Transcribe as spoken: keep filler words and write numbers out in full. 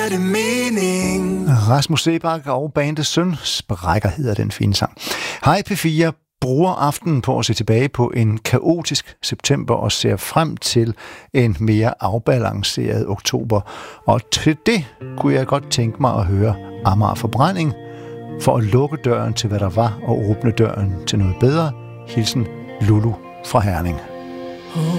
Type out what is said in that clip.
det mening? Rasmus Seebach og bandets søn Sprækker hedder den fine sang. Hej P fire bruger aftenen på at se tilbage på en kaotisk september og ser frem til en mere afbalanceret oktober. Og til det kunne jeg godt tænke mig at høre Amager Forbrænding for at lukke døren til hvad der var og åbne døren til noget bedre. Hilsen Lulu fra Herning.